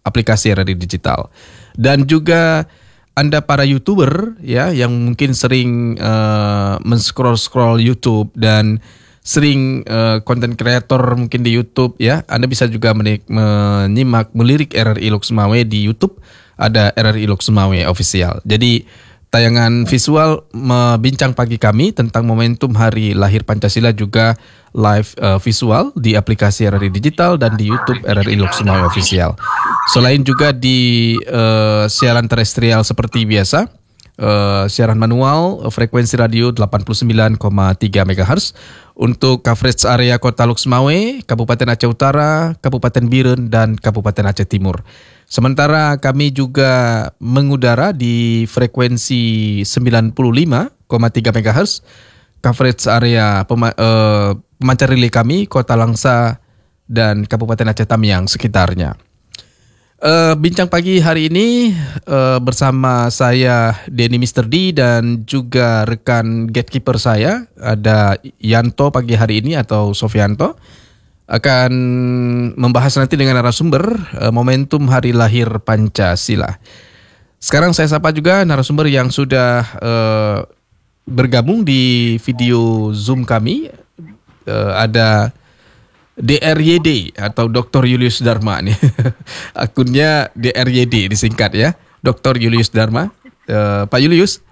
aplikasi RRI Digital. Dan juga Anda para YouTuber ya yang mungkin sering men-scroll YouTube dan sering content creator mungkin di YouTube ya, Anda bisa juga menyimak melirik RRI Lok Sumawe di YouTube. Ada RRI Lok Sumawe official. Jadi tayangan visual bincang pagi kami tentang momentum Hari Lahir Pancasila juga live visual di aplikasi RRI Digital dan di YouTube RRI Lok Sumawe Official. Selain juga di siaran terestrial seperti biasa, siaran manual frekuensi radio 89,3 MHz untuk coverage area Kota Lok Sumawe, Kabupaten Aceh Utara, Kabupaten Biren dan Kabupaten Aceh Timur. Sementara kami juga mengudara di frekuensi 95,3 MHz, coverage area pemancar relay kami Kota Langsa dan Kabupaten Aceh Tamiang sekitarnya. Bincang pagi hari ini bersama saya Denny Mr. D dan juga rekan gatekeeper saya ada Yanto pagi hari ini atau Sofianto akan membahas nanti dengan narasumber momentum Hari Lahir Pancasila. Sekarang saya sapa juga narasumber yang sudah bergabung di video Zoom kami. Ada DRYD atau Dr. Julius Dharma nih. Akunnya DRYD disingkat ya. Dr. Julius Dharma. Pak Julius.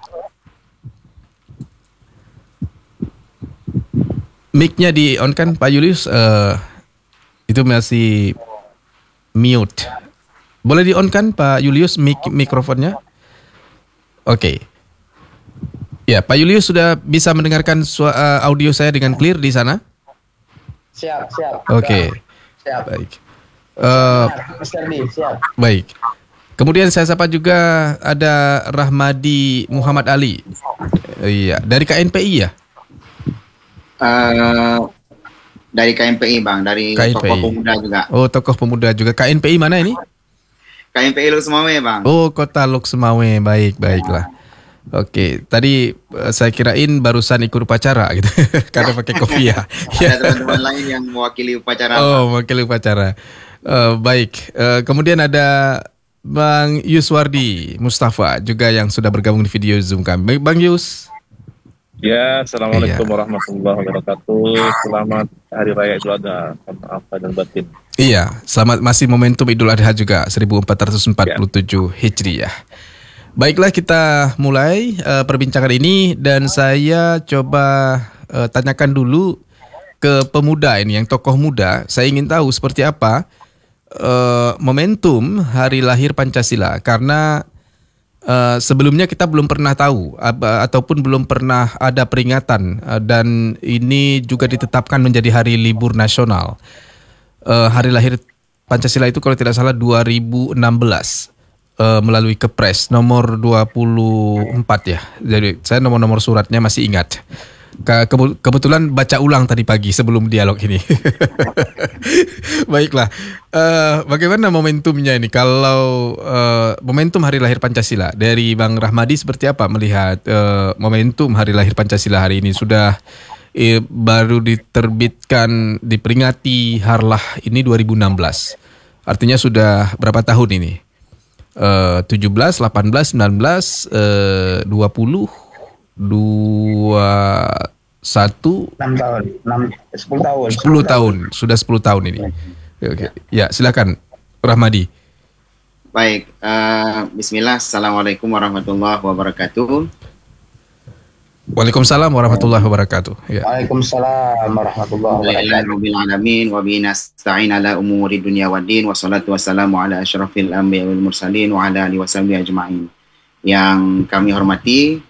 Mic-nya di on kan Pak Julius, itu masih mute. Boleh di on kan Pak Julius mikrofonnya? Oke. Ya, Pak Julius sudah bisa mendengarkan audio saya dengan clear di sana? Siap. Oke. Siap. Baik. Mr. D, siap. Baik. Kemudian saya sapa juga ada Rahmadi Muhammad Ali. Iya, dari KNPI ya? Dari KNPI Bang, dari KNPI. tokoh pemuda juga. Oh, tokoh pemuda juga. KNPI mana ini? KNPI Lok Sumawe Bang. Oh, Kota Lok Sumawe. Baiklah. Oke, tadi saya kirain barusan ikut upacara gitu. Karena pakai kopiah. Ada teman-teman lain yang mewakili upacara. Oh, mewakili upacara. Baik. Kemudian ada Bang Yuswardi Mustafa juga yang sudah bergabung di video Zoom kami. Baik, Bang Yus. Ya, Assalamualaikum warahmatullahi wabarakatuh. Selamat Hari Raya Idul Adha. Maaf dan batin. Iya, selamat masih momentum Idul Adha juga 1447 Hijriah. Baiklah, kita mulai perbincangan ini dan saya coba tanyakan dulu ke pemuda ini, yang tokoh muda. Saya ingin tahu seperti apa momentum Hari Lahir Pancasila, karena sebelumnya kita belum pernah tahu ataupun belum pernah ada peringatan dan ini juga ditetapkan menjadi hari libur nasional. Hari Lahir Pancasila itu kalau tidak salah 2016 melalui Kepres nomor 24 ya. Jadi saya nomor suratnya masih ingat. Kebetulan baca ulang tadi pagi sebelum dialog ini. Baiklah, bagaimana momentumnya ini? Kalau momentum Hari Lahir Pancasila dari Bang Rahmadi seperti apa melihat momentum Hari Lahir Pancasila hari ini? Sudah baru diterbitkan, diperingati Harlah ini 2016. Artinya sudah berapa tahun ini? 17, 18, 19, 20, 21, 6 tahun, 10 tahun. 10 tahun, sudah 10 tahun ini. Oke. Ya, silakan Rahmadi. Baik, bismillah. Assalamualaikum warahmatullahi wabarakatuh. Waalaikumsalam warahmatullahi wabarakatuh. Ya. Waalaikumsalam warahmatullahi wabarakatuh. Alhamdulillahirabbil alamin wa bihi nasta'in ala umuri dunya waddin wassalatu wassalamu ala asyrafil anbiya'i wal mursalin wa ala alihi washabihi ajma'in. Yang kami hormati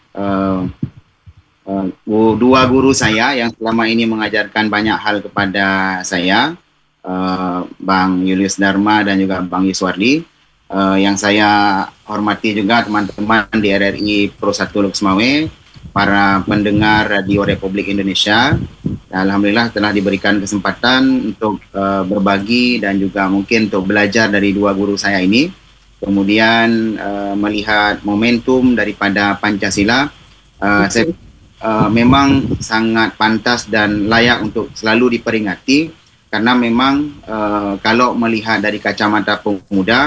dua guru saya yang selama ini mengajarkan banyak hal kepada saya, Bang Julius Dharma dan juga Bang Yuswardi. Yang saya hormati juga teman-teman di RRI Pro 1 Lok Sumawe, para pendengar Radio Republik Indonesia. Alhamdulillah telah diberikan kesempatan untuk berbagi dan juga mungkin untuk belajar dari dua guru saya ini. Kemudian melihat momentum daripada Pancasila, saya memang sangat pantas dan layak untuk selalu diperingati, karena memang kalau melihat dari kacamata pemuda,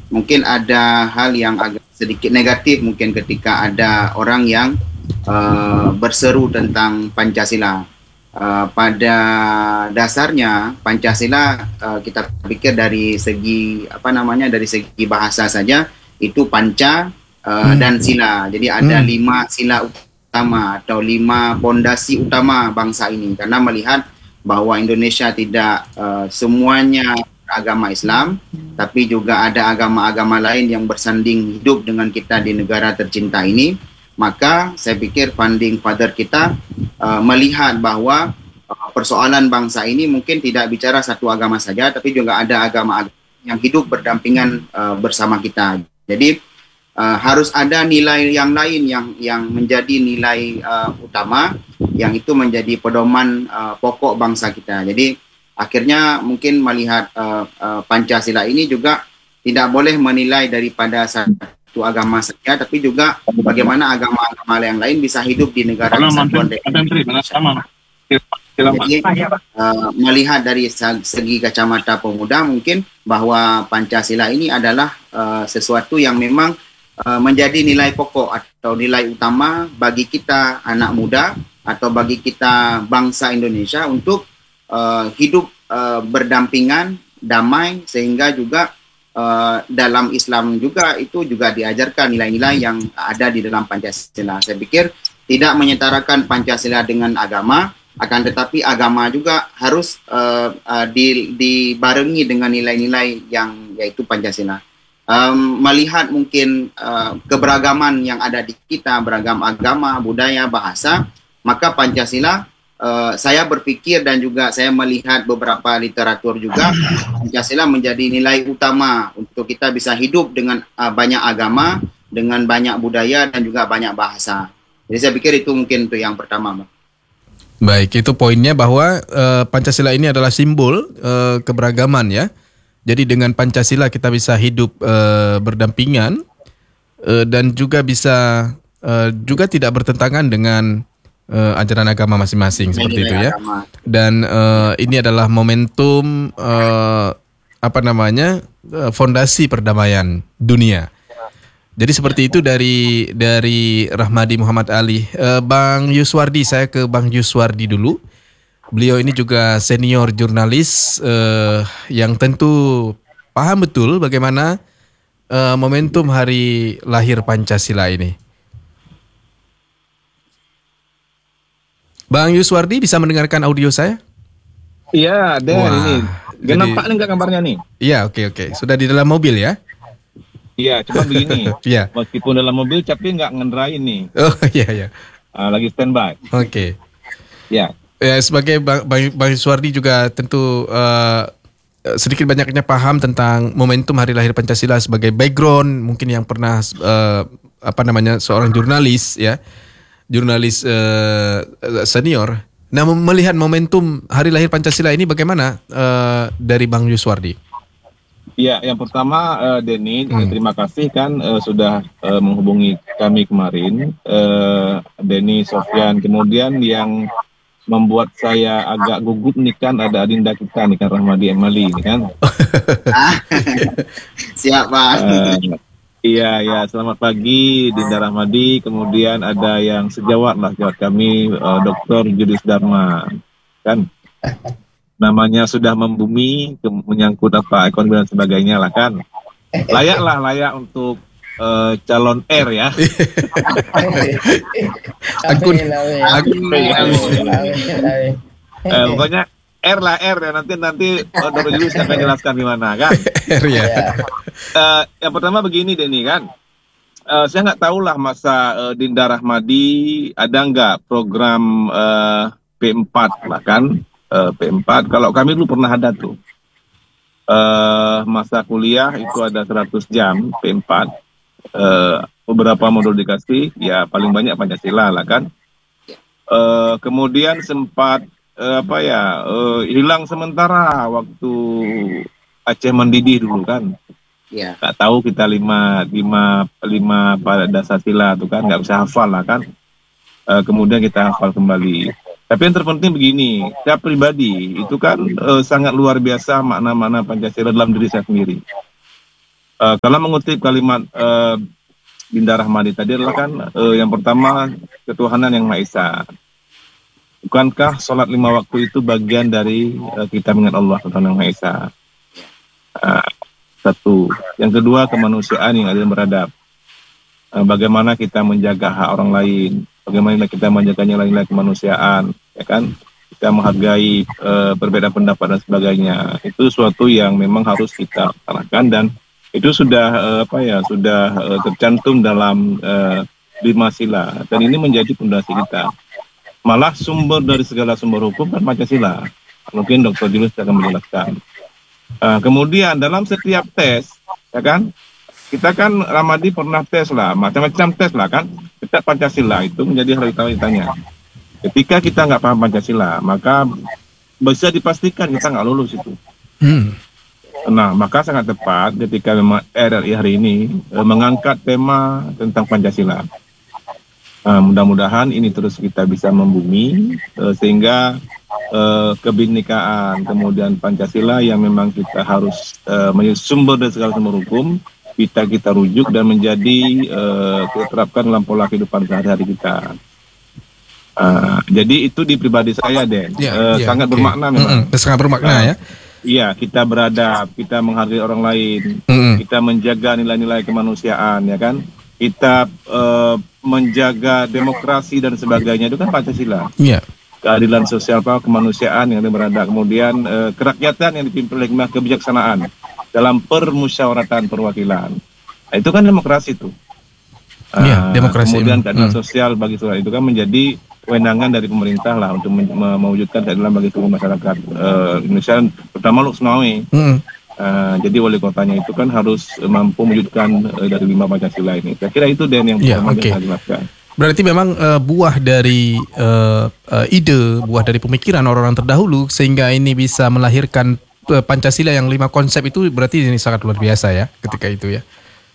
mungkin ada hal yang agak sedikit negatif mungkin ketika ada orang yang berseru tentang Pancasila. Pada dasarnya Pancasila kita pikir dari segi dari segi bahasa saja itu panca dan sila. Jadi ada 5 sila utama atau 5 pondasi utama bangsa ini, karena melihat bahwa Indonesia tidak semuanya agama Islam, tapi juga ada agama-agama lain yang bersanding hidup dengan kita di negara tercinta ini. Maka saya pikir founding father kita melihat bahwa persoalan bangsa ini mungkin tidak bicara satu agama saja, tapi juga ada agama-agama yang hidup berdampingan bersama kita. Jadi harus ada nilai yang lain yang menjadi nilai utama, yang itu menjadi pedoman pokok bangsa kita. Jadi akhirnya mungkin melihat Pancasila ini juga tidak boleh menilai daripada satu agama saja, tapi juga bagaimana agama-agama yang lain bisa hidup di negara kesatuan Republik Indonesia. Jadi melihat dari segi kacamata pemuda mungkin bahwa Pancasila ini adalah sesuatu yang memang menjadi nilai pokok atau nilai utama bagi kita anak muda atau bagi kita bangsa Indonesia untuk hidup berdampingan, damai, sehingga juga dalam Islam juga itu juga diajarkan nilai-nilai yang ada di dalam Pancasila. Saya pikir tidak menyetarakan Pancasila dengan agama, akan tetapi agama juga harus dibarengi dengan nilai-nilai yang yaitu Pancasila. Melihat mungkin keberagaman yang ada di kita, beragam agama, budaya, bahasa, maka Pancasila saya berpikir dan juga saya melihat beberapa literatur juga, Pancasila menjadi nilai utama untuk kita bisa hidup dengan banyak agama, dengan banyak budaya dan juga banyak bahasa. Jadi saya pikir itu mungkin itu yang pertama, Bang. Baik, itu poinnya bahwa Pancasila ini adalah simbol keberagaman ya. Jadi dengan Pancasila kita bisa hidup berdampingan dan juga bisa juga tidak bertentangan dengan ajaran agama masing-masing seperti itu ya. Dan ini adalah momentum fondasi perdamaian dunia. Jadi seperti itu dari Rahmadi Muhammad Ali. Bang Yuswardi, saya ke Bang Yuswardi dulu. Beliau ini juga senior jurnalis yang tentu paham betul bagaimana momentum hari lahir Pancasila ini. Bang Yuswardi bisa mendengarkan audio saya? Iya, ada ini. Gak nampak nih nggak gambarnya nih? Iya, oke. Sudah di dalam mobil ya? Iya, cuma begini. Iya. Meskipun dalam mobil, tapi nggak ngenderain nih. Oh iya. Lagi standby. Oke. Ya. Ya, sebagai Bang Yuswardi juga tentu sedikit banyaknya paham tentang momentum hari lahir Pancasila sebagai background, mungkin yang pernah seorang jurnalis ya, jurnalis senior. Nah, melihat momentum hari lahir Pancasila ini bagaimana dari Bang Yuswardi? Ya, yang pertama Denny, terima kasih kan sudah menghubungi kami kemarin, Denny, Sofyan. Kemudian yang membuat saya agak gugup nih kan ada adinda kita nih kan, Rahmadi Emali nih kan. Siap, Pak. Iya, selamat pagi Dinda Rahmadi. Kemudian ada yang sejawat kami, Dr. Julius Dharma kan. Namanya sudah membumi, menyangkut ekonomi dan sebagainya lah kan. Layak untuk calon R ya. Pokoknya R lah R ya, nanti Dr. Julius akan jelaskan gimana kan. R ya. Yang pertama begini Denny kan, saya nggak tahu lah masa Dinda Rahmadi ada nggak program P4 lah kan, P4. Kalau kami dulu pernah ada tuh masa kuliah itu ada 100 jam P4. Beberapa modul dikasih, ya paling banyak Pancasila lah kan. Kemudian sempat hilang sementara waktu Aceh mendidih dulu kan. Iya. Nggak tahu kita lima pada dasar sila tuh kan, nggak bisa hafal lah kan. Kemudian kita hafal kembali. Tapi yang terpenting begini, saya pribadi itu kan sangat luar biasa makna-makna Pancasila dalam diri saya sendiri. Kalau mengutip kalimat Dinda Rahmadi tadi adalah kan yang pertama ketuhanan yang Maha Esa. Bukankah sholat 5 waktu itu bagian dari kita mengingat Allah ketuhanan yang Maha Esa? Satu. Yang kedua kemanusiaan yang adil beradab. Bagaimana kita menjaga hak orang lain, bagaimana kita menjaga nilai-nilai kemanusiaan, ya kan? Kita menghargai perbedaan pendapat dan sebagainya. Itu suatu yang memang harus kita laksanakan dan itu sudah tercantum dalam 5 sila dan ini menjadi fondasi kita. Malah sumber dari segala sumber hukum kan Pancasila. Mungkin Dr. Julius akan menjelaskan. Kemudian dalam setiap tes, ya kan, kita kan Ramadi pernah tes lah, macam-macam tes lah kan. Tetap Pancasila itu menjadi hal utama ditanya. Ketika kita nggak paham Pancasila, maka bisa dipastikan kita nggak lulus itu. Nah, maka sangat tepat ketika memang RRI hari ini mengangkat tema tentang Pancasila. Mudah-mudahan ini terus kita bisa membumi sehingga kebinekaan kemudian Pancasila yang memang kita harus menjadi sumber dari segala sumber hukum kita rujuk dan menjadi diterapkan dalam pola kehidupan sehari-hari kita. Jadi itu di pribadi saya, Den. Sangat bermakna memang. Sangat bermakna ya. Iya, kita beradab, kita menghargai orang lain, kita menjaga nilai-nilai kemanusiaan, ya kan? Kita menjaga demokrasi dan sebagainya itu kan Pancasila. Iya. Keadilan sosial, kemanusiaan yang beradab, kemudian kerakyatan yang dipimpin oleh kebijaksanaan dalam permusyawaratan perwakilan. Nah, itu kan demokrasi itu. Demokrasi. Kemudian keadilan sosial bagi seluruh itu kan menjadi kewenangan dari pemerintah lah untuk mewujudkan keadilan bagi seluruh masyarakat Indonesia, terutama Luxmawe. Jadi wali kotanya itu kan harus mampu mewujudkan dari 5 Pancasila ini. Saya kira itu Dan yang pertama saya jelaskan. Berarti memang buah dari ide, buah dari pemikiran orang-orang terdahulu sehingga ini bisa melahirkan Pancasila yang 5 konsep itu berarti ini sangat luar biasa ya ketika itu ya.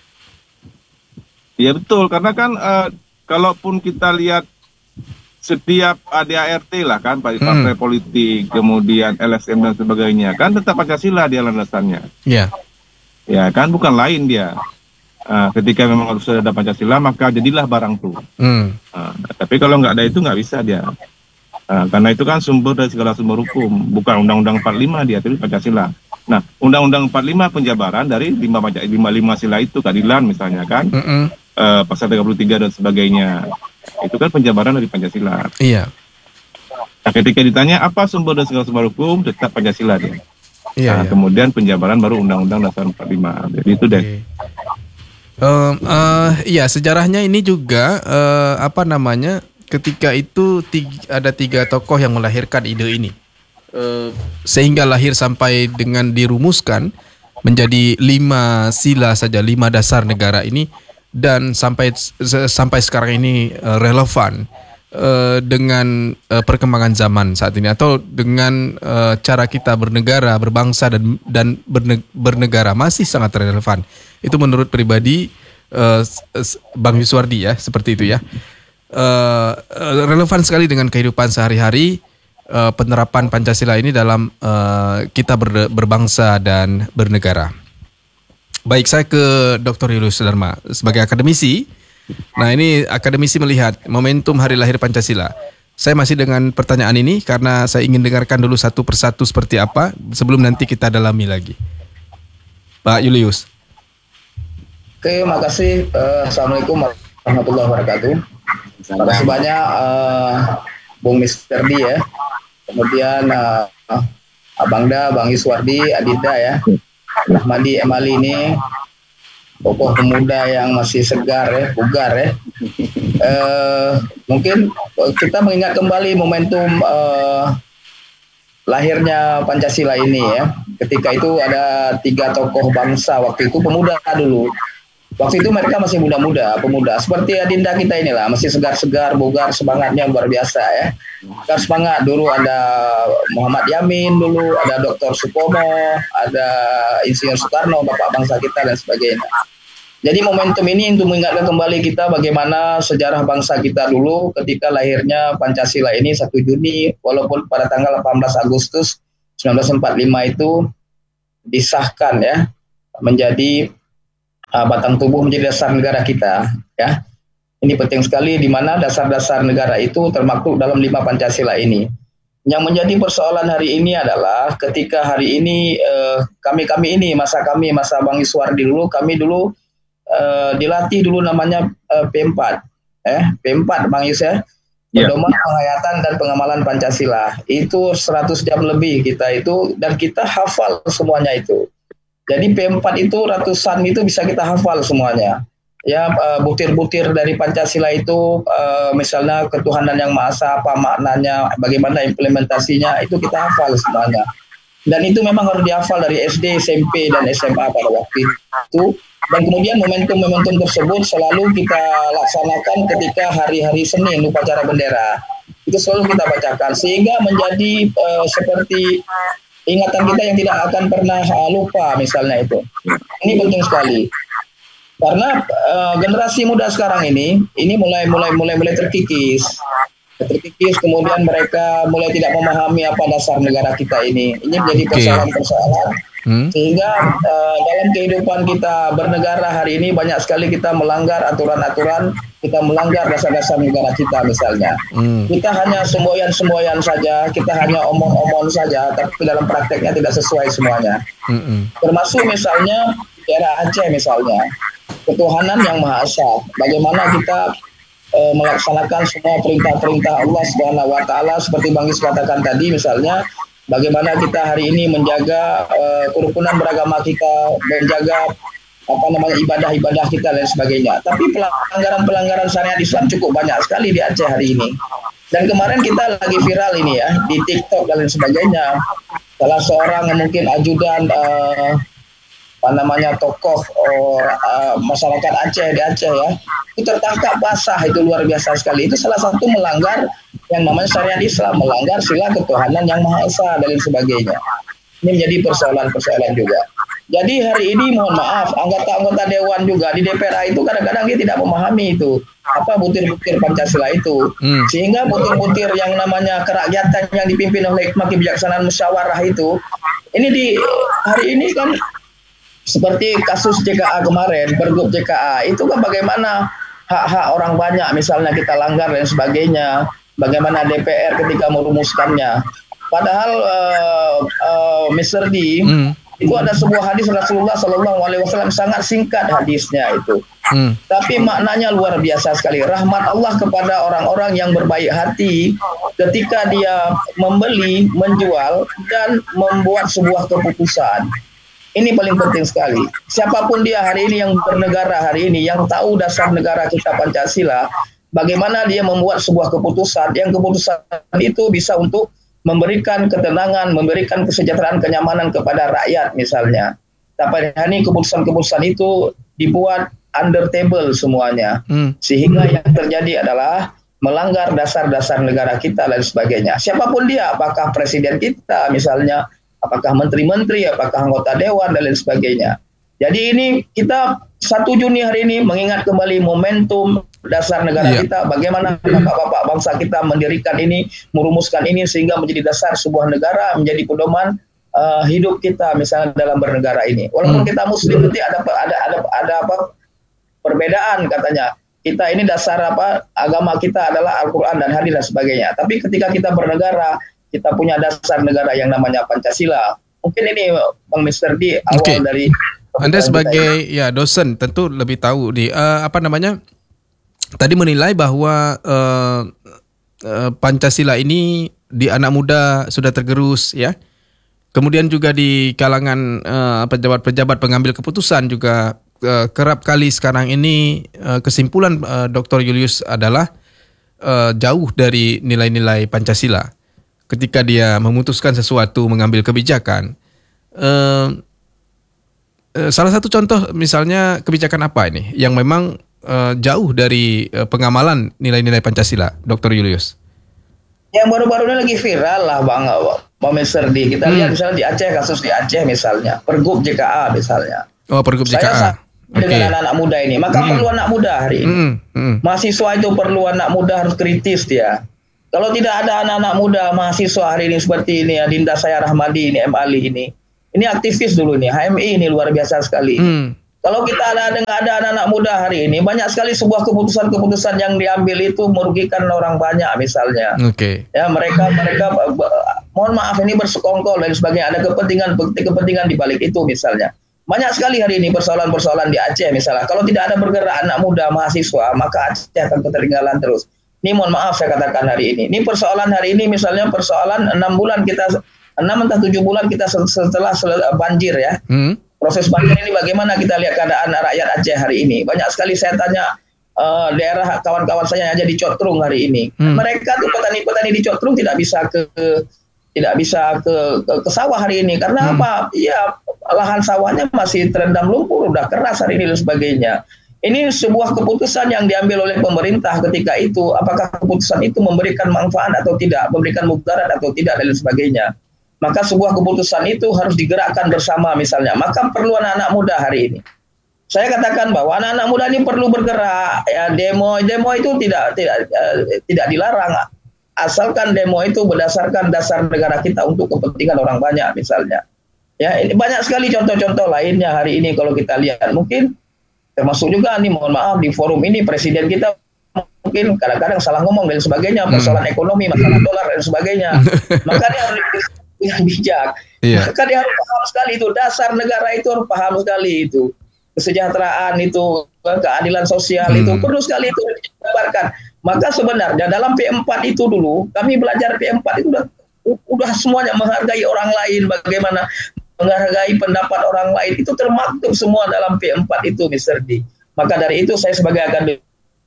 Ya betul, karena kan kalaupun kita lihat setiap ADART lah kan, partai politik, kemudian LSM dan sebagainya, kan tetap Pancasila dia landasannya. Iya. Ya kan, bukan lain dia. Ketika memang harus ada Pancasila, maka jadilah barang itu. Tapi kalau nggak ada itu nggak bisa dia. Karena itu kan sumber dari segala sumber hukum, bukan Undang-Undang 45 dia, tapi Pancasila. Nah, Undang-Undang 45 penjabaran dari 5 sila itu, keadilan misalnya kan, pasal 33 dan sebagainya. Itu kan penjabaran dari Pancasila. Iya. Nah, ketika ditanya apa sumber dari segala sumber hukum, tetap Pancasila dia. Iya. Kemudian penjabaran baru Undang-Undang Dasar 45. Jadi itu deh. Iya, sejarahnya ini juga ketika itu ada 3 tokoh yang melahirkan ide ini, sehingga lahir sampai dengan dirumuskan menjadi 5 sila saja, 5 dasar negara ini, dan sampai sekarang ini relevan dengan perkembangan zaman saat ini, atau dengan cara kita bernegara, berbangsa dan bernegara masih sangat relevan. Itu menurut pribadi Bang Yuswardi ya, seperti itu ya. Relevan sekali dengan kehidupan sehari-hari, penerapan Pancasila ini dalam kita berbangsa dan bernegara. Baik, saya ke Dr. Julius Dharma sebagai akademisi. Nah, ini akademisi melihat momentum hari lahir Pancasila. Saya masih dengan pertanyaan ini karena saya ingin dengarkan dulu satu persatu seperti apa sebelum nanti kita dalami lagi. Pak Julius. Oke, makasih. Assalamualaikum warahmatullahi wabarakatuh. Terima kasih banyak Bung Mr. D ya. Kemudian Abangda, Bang Yuswardi, Adinda ya. Rahmadi Emali ini tokoh pemuda yang masih segar ya, bugar ya. Mungkin kita mengingat kembali momentum lahirnya Pancasila ini ya. Ketika itu ada 3 tokoh bangsa waktu itu, pemuda dulu. Waktu itu mereka masih muda-muda, pemuda. Seperti Adinda kita inilah, masih segar-segar, bugar, semangatnya luar biasa ya. Segar semangat. Dulu ada Muhammad Yamin, dulu ada Dr. Supomo, ada Insinyur Soekarno, Bapak bangsa kita dan sebagainya. Jadi momentum ini untuk mengingatkan kembali kita bagaimana sejarah bangsa kita dulu ketika lahirnya Pancasila ini 1 Juni, walaupun pada tanggal 18 Agustus 1945 itu disahkan ya, menjadi batang tubuh menjadi dasar negara kita, ya. Ini penting sekali di mana dasar-dasar negara itu termaktub dalam 5 Pancasila ini. Yang menjadi persoalan hari ini adalah ketika hari ini kami masa Bang Iswardi dulu, kami dulu dilatih dulu namanya P4, P4 Bang Yus ya. Pedoman penghayatan dan pengamalan Pancasila. Itu 100 jam lebih kita itu, dan kita hafal semuanya itu. Jadi P4 itu ratusan itu bisa kita hafal semuanya. Ya, butir-butir dari Pancasila itu, misalnya ketuhanan yang Maha Esa, apa maknanya, bagaimana implementasinya, itu kita hafal semuanya. Dan itu memang harus dihafal dari SD, SMP, dan SMA pada waktu itu. Dan kemudian momentum-momentum tersebut selalu kita laksanakan ketika hari-hari Senin, upacara bendera. Itu selalu kita bacakan, sehingga menjadi seperti ingatan kita yang tidak akan pernah lupa misalnya itu. Ini penting sekali. Karena generasi muda sekarang ini mulai terkikis, kemudian mereka mulai tidak memahami apa dasar negara kita ini. Ini menjadi persoalan-persoalan sehingga dalam kehidupan kita bernegara hari ini banyak sekali kita melanggar aturan-aturan, kita melanggar dasar-dasar negara kita misalnya. Kita hanya semboyan-semboyan saja, kita hanya omong-omong saja, tapi dalam prakteknya tidak sesuai semuanya. Termasuk misalnya daerah Aceh misalnya. Ketuhanan yang Maha Esa. Bagaimana kita melaksanakan semua perintah-perintah Allah Subhanahu wa taala seperti Bang Yus katakan tadi misalnya, bagaimana kita hari ini menjaga kerukunan beragama kita, menjaga ibadah-ibadah kita dan sebagainya. Tapi pelanggaran-pelanggaran syariat Islam cukup banyak sekali di Aceh hari ini. Dan kemarin kita lagi viral ini ya di TikTok dan lain sebagainya. Salah seorang mungkin ajudan tokoh masyarakat Aceh di Aceh ya, itu tertangkap basah, itu luar biasa sekali. Itu salah satu melanggar yang namanya syariat Islam, melanggar sila ketuhanan yang Maha Esa dan lain sebagainya. Ini menjadi persoalan-persoalan juga. Jadi hari ini mohon maaf, anggota-anggota dewan juga di DPR itu kadang-kadang dia tidak memahami itu apa butir-butir Pancasila itu, sehingga butir-butir yang namanya kerakyatan yang dipimpin oleh hikmah kebijaksanaan musyawarah itu, ini di hari ini kan seperti kasus JKA kemarin, Pergub JKA, itu kan bagaimana hak-hak orang banyak misalnya kita langgar dan sebagainya, bagaimana DPR ketika merumuskannya. Padahal Mr. D, itu ada sebuah hadis Rasulullah SAW sangat singkat hadisnya itu. Tapi maknanya luar biasa sekali. Rahmat Allah kepada orang-orang yang berbaik hati ketika dia membeli, menjual, dan membuat sebuah keputusan. Ini paling penting sekali. Siapapun dia hari ini yang bernegara hari ini, yang tahu dasar negara kita Pancasila, bagaimana dia membuat sebuah keputusan, yang keputusan itu bisa untuk memberikan ketenangan, memberikan kesejahteraan, kenyamanan kepada rakyat misalnya. Tapi hari ini keputusan-keputusan itu dibuat under table semuanya. Sehingga yang terjadi adalah melanggar dasar-dasar negara kita dan sebagainya. Siapapun dia, apakah presiden kita misalnya, apakah menteri-menteri, apakah anggota dewan, dan lain sebagainya. Jadi ini kita 1 Juni hari ini mengingat kembali momentum dasar negara kita, bagaimana bapak-bapak bangsa kita mendirikan ini, merumuskan ini, sehingga menjadi dasar sebuah negara, menjadi pedoman hidup kita misalnya dalam bernegara ini. Walaupun kita muslim, nanti ada perbedaan katanya. Kita ini dasar agama kita adalah Al-Quran dan hadis dan sebagainya. Tapi ketika kita bernegara, kita punya dasar negara yang namanya Pancasila. Mungkin ini Bang Mr. D awal dari Anda sebagai dosen tentu lebih tahu di tadi menilai bahwa Pancasila ini di anak muda sudah tergerus ya. Kemudian juga di kalangan pejabat-pejabat pengambil keputusan juga kerap kali sekarang ini kesimpulan Dr. Julius adalah jauh dari nilai-nilai Pancasila. Ketika dia memutuskan sesuatu, mengambil kebijakan. Salah satu contoh misalnya kebijakan apa ini yang memang jauh dari pengamalan nilai-nilai Pancasila, Dr. Julius? Yang baru-baru ini lagi viral lah Bang Mr. D. Kita lihat misalnya di Aceh, kasus di Aceh misalnya, Pergub JKA misalnya. Oh, Pergub JKA. Dengan anak-anak muda ini, maka perlu anak muda hari ini. Mahasiswa itu perlu anak muda, harus kritis dia. Kalau tidak ada anak-anak muda mahasiswa hari ini seperti ini, Dinda Saya Rahmadi ini, M. Ali ini aktivis dulu nih, HMI ini luar biasa sekali. Kalau kita ada anak-anak muda hari ini, banyak sekali sebuah keputusan-keputusan yang diambil itu merugikan orang banyak misalnya. Oke. Ya mereka mohon maaf ini bersekongkol dan sebagainya. Ada kepentingan di balik itu misalnya. Banyak sekali hari ini persoalan-persoalan di Aceh misalnya. Kalau tidak ada bergerak anak muda mahasiswa, maka Aceh akan ketertinggalan terus. Ini mohon maaf saya katakan hari ini. Ini persoalan hari ini misalnya persoalan 6 atau 7 bulan kita setelah banjir ya. Proses banjir ini bagaimana kita lihat keadaan rakyat Aceh hari ini. Banyak sekali saya tanya daerah kawan-kawan saya yang ada di Cotrung hari ini. Mereka tuh petani-petani di Cotrung tidak bisa ke sawah hari ini karena apa? Ya lahan sawahnya masih terendam lumpur, udah keras hari ini dan sebagainya. Ini sebuah keputusan yang diambil oleh pemerintah ketika itu. Apakah keputusan itu memberikan manfaat atau tidak, memberikan mudarat atau tidak dan sebagainya. Maka sebuah keputusan itu harus digerakkan bersama misalnya. Maka perlu anak-anak muda hari ini. Saya katakan bahwa anak-anak muda ini perlu bergerak. Ya, demo itu tidak dilarang. Asalkan demo itu berdasarkan dasar negara kita untuk kepentingan orang banyak misalnya. Ya, ini banyak sekali contoh-contoh lainnya hari ini kalau kita lihat. Mungkin termasuk juga nih mohon maaf di forum ini presiden kita mungkin kadang-kadang salah ngomong dan sebagainya, persoalan ekonomi, masalah dolar dan sebagainya. Maka dia harus dengan bijak. Maka dia harus paham sekali itu dasar negara itu harus paham sekali itu. Kesejahteraan itu, keadilan sosial itu perlu sekali itu dijabarkan. Maka sebenarnya dalam P4 itu dulu kami belajar P4 itu udah semuanya menghargai orang lain, bagaimana menghargai pendapat orang lain itu termaktub semua dalam P4 itu Mr. D. Maka dari itu saya sebagai akademisi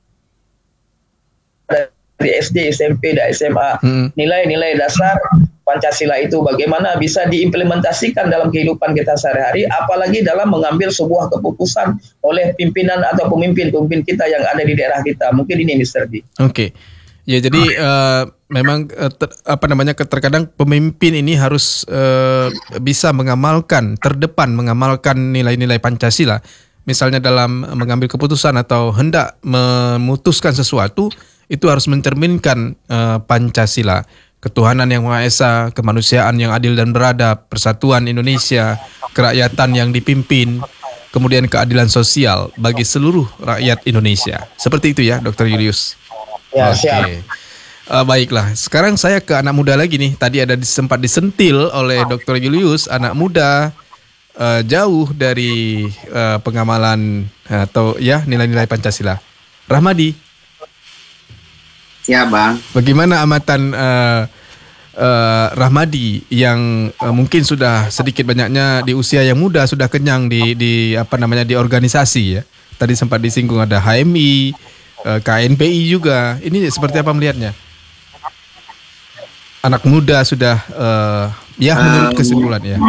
dari SD, SMP, dan SMA nilai-nilai dasar Pancasila itu bagaimana bisa diimplementasikan dalam kehidupan kita sehari-hari, apalagi dalam mengambil sebuah keputusan oleh pimpinan atau pemimpin-pemimpin kita yang ada di daerah kita. Mungkin ini Mr. D. Oke. Ya jadi memang terkadang pemimpin ini harus bisa mengamalkan nilai-nilai Pancasila. Misalnya dalam mengambil keputusan atau hendak memutuskan sesuatu, itu harus mencerminkan Pancasila. Ketuhanan yang Maha Esa, kemanusiaan yang adil dan beradab, persatuan Indonesia, kerakyatan yang dipimpin, kemudian keadilan sosial bagi seluruh rakyat Indonesia. Seperti itu ya, Dr. Julius. Ya, siap. Baiklah, sekarang saya ke anak muda lagi nih. Tadi ada sempat disentil oleh Dr. Julius, anak muda jauh dari pengamalan atau ya nilai-nilai Pancasila. Rahmadi. Siap, Bang. Bagaimana amatan Rahmadi yang mungkin sudah sedikit banyaknya di usia yang muda sudah kenyang di organisasi ya. Tadi sempat disinggung ada HMI, KNPI juga. Ini seperti apa melihatnya? Anak muda sudah menurut kesimpulan ya.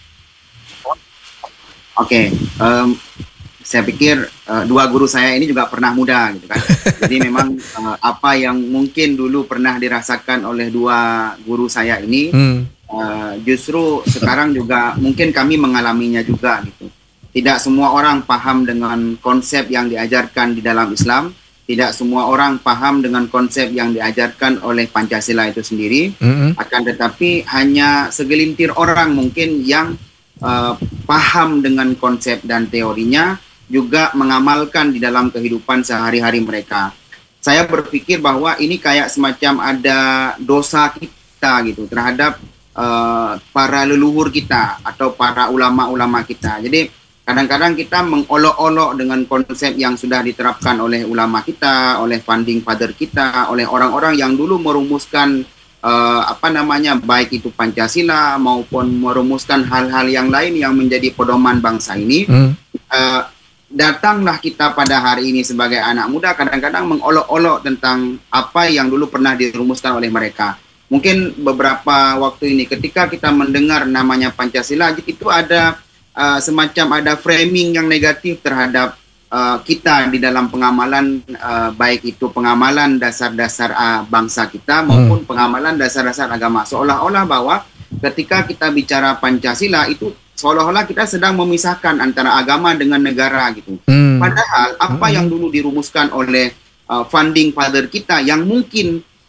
Oke. Saya pikir dua guru saya ini juga pernah muda gitu kan. Jadi memang apa yang mungkin dulu pernah dirasakan oleh dua guru saya ini justru sekarang juga mungkin kami mengalaminya juga gitu. Tidak semua orang paham dengan konsep yang diajarkan di dalam Islam. Tidak semua orang paham dengan konsep yang diajarkan oleh Pancasila itu sendiri. Akan tetapi hanya segelintir orang mungkin yang paham dengan konsep dan teorinya, juga mengamalkan di dalam kehidupan sehari-hari mereka. Saya berpikir bahwa ini kayak semacam ada dosa kita gitu terhadap para leluhur kita atau para ulama-ulama kita. Jadi kadang-kadang kita mengolok-olok dengan konsep yang sudah diterapkan oleh ulama kita, oleh founding father kita, oleh orang-orang yang dulu merumuskan baik itu Pancasila maupun merumuskan hal-hal yang lain yang menjadi pedoman bangsa ini. Datanglah kita pada hari ini sebagai anak muda kadang-kadang mengolok-olok tentang apa yang dulu pernah dirumuskan oleh mereka. Mungkin beberapa waktu ini ketika kita mendengar namanya Pancasila, itu ada semacam ada framing yang negatif terhadap kita di dalam pengamalan, baik itu pengamalan dasar-dasar bangsa kita maupun pengamalan dasar-dasar agama. Seolah-olah bahwa ketika kita bicara Pancasila itu seolah-olah kita sedang memisahkan antara agama dengan negara gitu. Padahal apa yang dulu dirumuskan oleh founding father kita yang mungkin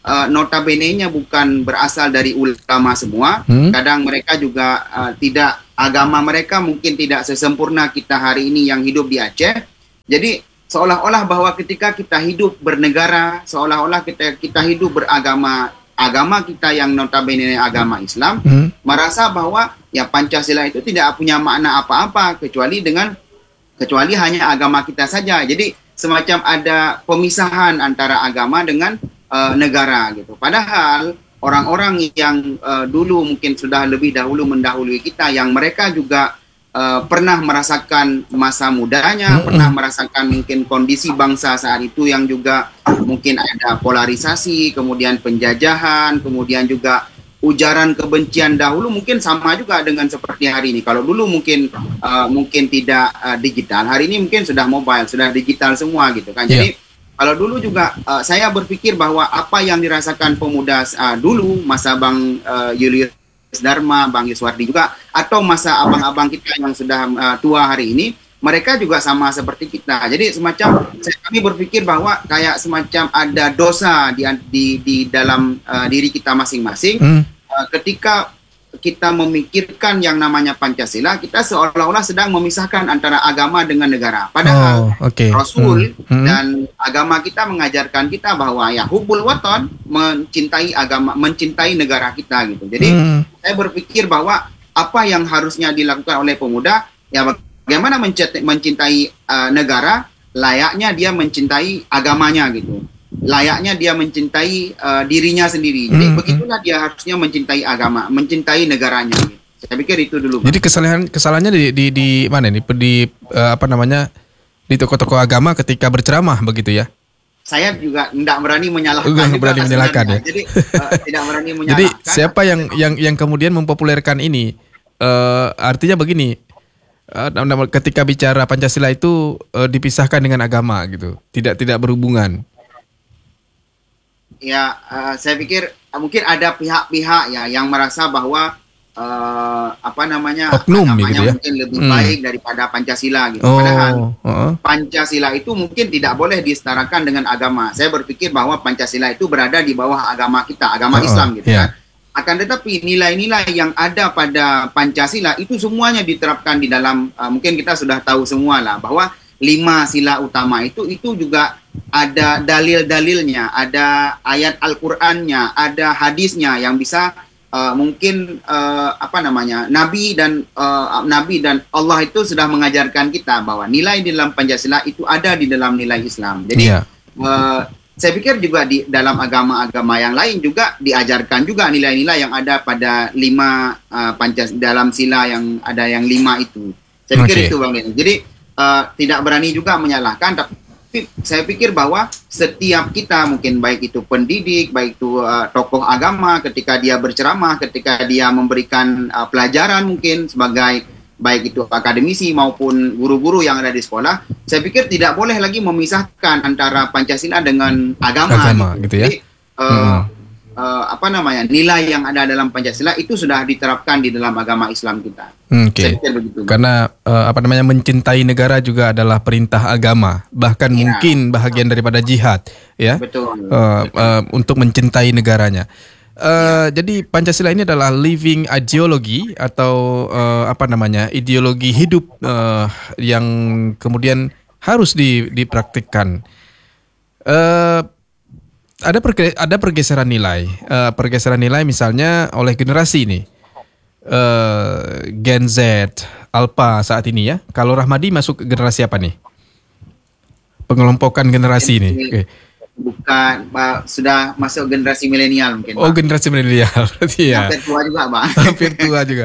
notabene-nya bukan berasal dari ulama semua. Kadang mereka juga tidak, agama mereka mungkin tidak sesempurna kita hari ini yang hidup di Aceh. Jadi seolah-olah bahwa ketika kita hidup bernegara, seolah-olah kita hidup beragama, agama kita yang notabene agama Islam, merasa bahwa ya Pancasila itu tidak punya makna apa-apa kecuali hanya agama kita saja. Jadi semacam ada pemisahan antara agama dengan negara gitu. Padahal orang-orang yang dulu mungkin sudah lebih dahulu mendahului kita, yang mereka juga pernah merasakan masa mudanya, pernah merasakan mungkin kondisi bangsa saat itu yang juga mungkin ada polarisasi, kemudian penjajahan, kemudian juga ujaran kebencian dahulu mungkin sama juga dengan seperti hari ini. Kalau dulu mungkin tidak digital, hari ini mungkin sudah mobile, sudah digital semua gitu kan. Jadi kalau dulu juga saya berpikir bahwa apa yang dirasakan pemuda dulu, masa Bang Julius Dharma, Bang Yuswardi juga, atau masa abang-abang kita yang sudah tua hari ini, mereka juga sama seperti kita. Jadi semacam kami berpikir bahwa kayak semacam ada dosa di dalam diri kita masing-masing. Ketika kita memikirkan yang namanya Pancasila, kita seolah-olah sedang memisahkan antara agama dengan negara. Padahal Rasul dan agama kita mengajarkan kita bahwa ya hubbul waton, mencintai agama, mencintai negara kita gitu. Jadi saya berpikir bahwa apa yang harusnya dilakukan oleh pemuda, ya bagaimana mencintai negara, layaknya dia mencintai agamanya gitu. Layaknya dia mencintai dirinya sendiri. Jadi begitulah dia harusnya mencintai agama, mencintai negaranya. Saya pikir itu dulu. Jadi kesalahannya di mana nih? Di tokoh-tokoh agama ketika berceramah begitu ya? Saya juga tidak berani menyalahkan. Ya. Jadi tidak berani menyalahkan. Jadi siapa yang kemudian mempopulerkan ini? Artinya begini. Ketika bicara Pancasila itu dipisahkan dengan agama gitu, tidak berhubungan. Ya, saya pikir mungkin ada pihak-pihak ya yang merasa bahwa oknum agamanya gitu ya? Mungkin lebih baik daripada Pancasila gitu. Padahal Pancasila itu mungkin tidak boleh disetarakan dengan agama. Saya berpikir bahwa Pancasila itu berada di bawah agama kita, agama Islam gitu kan. Akan tetapi nilai-nilai yang ada pada Pancasila itu semuanya diterapkan di dalam, mungkin kita sudah tahu semua lah bahwa 5 sila utama itu juga ada dalil-dalilnya, ada ayat Al-Qur'annya, ada hadisnya yang bisa mungkin Nabi dan Allah itu sudah mengajarkan kita bahwa nilai di dalam Pancasila itu ada di dalam nilai Islam. Jadi saya pikir juga di dalam agama-agama yang lain juga diajarkan juga nilai-nilai yang ada pada 5 dalam sila yang ada yang 5 itu. Saya pikir itu Bang Denny. Jadi tidak berani juga menyalahkan, tapi saya pikir bahwa setiap kita mungkin baik itu pendidik, baik itu tokoh agama, ketika dia berceramah, ketika dia memberikan pelajaran mungkin sebagai baik itu akademisi maupun guru-guru yang ada di sekolah, saya pikir tidak boleh lagi memisahkan antara Pancasila dengan agama gitu ya. Jadi, nilai yang ada dalam Pancasila itu sudah diterapkan di dalam agama Islam kita. Karena mencintai negara juga adalah perintah agama, bahkan mungkin bahagian daripada jihad, ya. Betul. Untuk mencintai negaranya. Jadi Pancasila ini adalah living ideology atau ideologi hidup yang kemudian harus dipraktikkan. Ada pergeseran nilai misalnya oleh generasi ini, Gen Z, Alpha saat ini ya. Kalau Rahmadi masuk ke generasi apa nih? Pengelompokan generasi ini. Bukan, sudah masuk generasi milenial mungkin. Oh, generasi milenial berarti ya. Hampir tua juga, Bang. Hampir tua juga.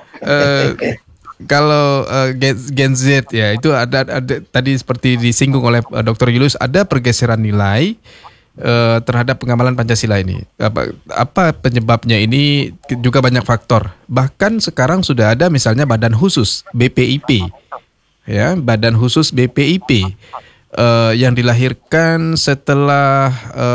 Kalau Gen Z ya itu ada tadi seperti disinggung oleh Dr. Julius, ada pergeseran nilai terhadap pengamalan Pancasila ini. Apa penyebabnya? Ini juga banyak faktor. Bahkan sekarang sudah ada misalnya badan khusus BPIP, ya, badan khusus BPIP yang dilahirkan setelah